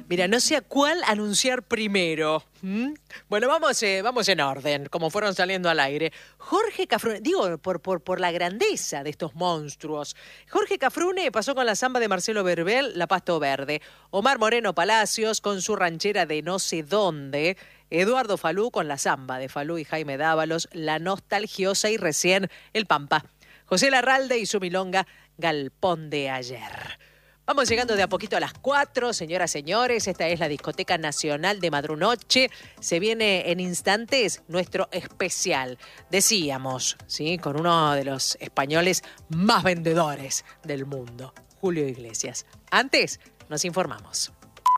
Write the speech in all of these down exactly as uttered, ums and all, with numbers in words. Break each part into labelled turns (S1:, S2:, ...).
S1: Mira, no sé a cuál anunciar primero. ¿Mm? Bueno, vamos, eh, vamos en orden, como fueron saliendo al aire. Jorge Cafrune, digo, por, por, por la grandeza de estos monstruos. Jorge Cafrune pasó con la samba de Marcelo Verbel, La Pasto Verde. Omar Moreno Palacios con su ranchera de No sé dónde. Eduardo Falú con la samba de Falú y Jaime Dávalos, La Nostalgiosa, y recién El Pampa. José Larralde y su milonga, Galpón de Ayer. Vamos llegando de a poquito a las cuatro, señoras, señores. Esta es la Discoteca Nacional de Madrunoche. Se viene en instantes nuestro especial. Decíamos, ¿sí? Con uno de los españoles más vendedores del mundo, Julio Iglesias. Antes, nos informamos.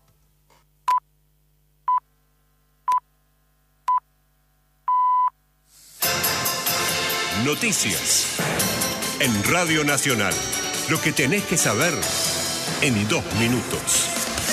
S2: Noticias en Radio Nacional. Lo que tenés que saber en dos minutos.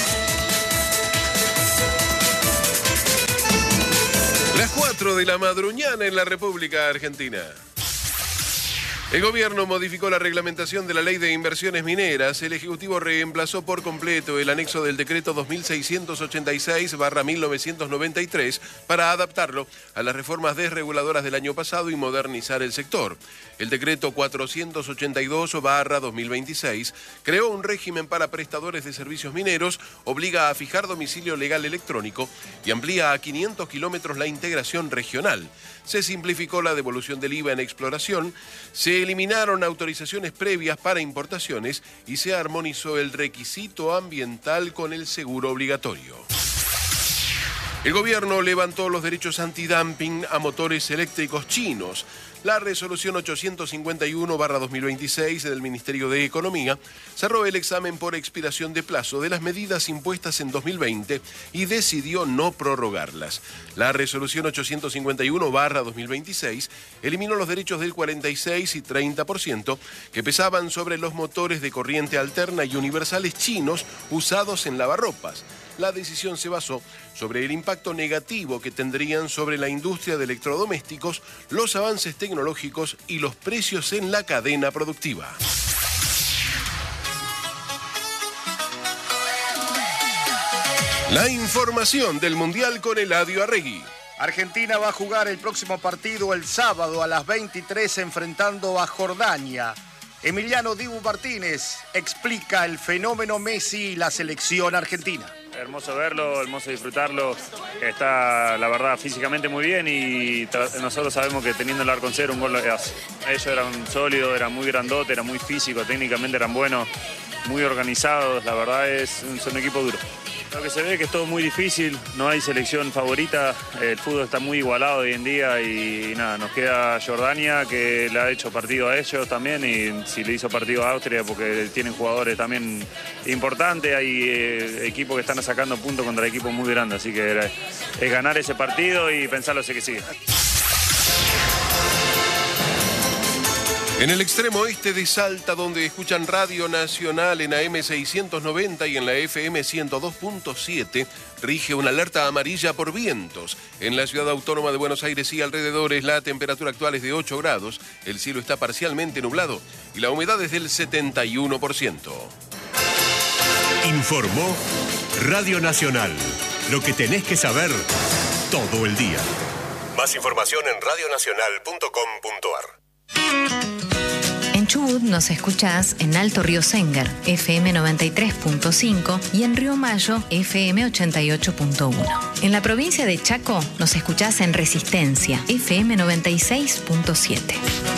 S3: Las cuatro de la madruñana en la República Argentina. El gobierno modificó la reglamentación de la Ley de Inversiones Mineras. El Ejecutivo reemplazó por completo el anexo del decreto dos mil seiscientos ochenta y seis barra mil novecientos noventa y tres para adaptarlo a las reformas desreguladoras del año pasado y modernizar el sector. El decreto cuatrocientos ochenta y dos barra dos mil veintiséis creó un régimen para prestadores de servicios mineros, obliga a fijar domicilio legal electrónico y amplía a quinientos kilómetros la integración regional. Se simplificó la devolución del I V A en exploración, se eliminaron autorizaciones previas para importaciones y se armonizó el requisito ambiental con el seguro obligatorio. El gobierno levantó los derechos antidumping a motores eléctricos chinos. La resolución ochocientos cincuenta y uno barra dos mil veintiséis del Ministerio de Economía cerró el examen por expiración de plazo de las medidas impuestas en dos mil veinte y decidió no prorrogarlas. La resolución ochocientos cincuenta y uno barra dos mil veintiséis eliminó los derechos del cuarenta y seis y treinta por ciento que pesaban sobre los motores de corriente alterna y universales chinos usados en lavarropas. La decisión se basó sobre el impacto negativo que tendrían sobre la industria de electrodomésticos, los avances tecnológicos y los precios en la cadena productiva. La información del Mundial con Eladio Arregui.
S4: Argentina va a jugar el próximo partido el sábado a las veintitrés enfrentando a Jordania. Emiliano Dibu Martínez explica el fenómeno Messi y la selección argentina.
S5: Hermoso verlo, hermoso disfrutarlo. Está, la verdad, físicamente muy bien y nosotros sabemos que teniendo el arco en cero un gol lo hace. Ellos eran sólidos, eran muy grandotes, eran muy físicos, técnicamente eran buenos, muy organizados. La verdad es son un equipo duro. Lo que se ve es que es todo muy difícil, no hay selección favorita, el fútbol está muy igualado hoy en día y nada, nos queda Jordania que le ha hecho partido a ellos también y si le hizo partido a Austria porque tienen jugadores también importantes, hay eh, equipos que están sacando puntos contra equipos muy grandes, así que es, es ganar ese partido y pensarlo sé que sigue.
S3: En el extremo oeste de Salta, donde escuchan Radio Nacional en A M seiscientos noventa y en la F M ciento dos punto siete, rige una alerta amarilla por vientos. En la ciudad autónoma de Buenos Aires y alrededores, la temperatura actual es de ocho grados, el cielo está parcialmente nublado y la humedad es del setenta y uno por ciento.
S2: Informó Radio Nacional. Lo que tenés que saber todo el día. Más información en radio nacional punto com punto ar.
S6: En Chubut nos escuchás en Alto Río Sénger, F M noventa y tres punto cinco y en Río Mayo, F M ochenta y ocho punto uno. En la provincia de Chaco nos escuchás en Resistencia, F M noventa y seis punto siete.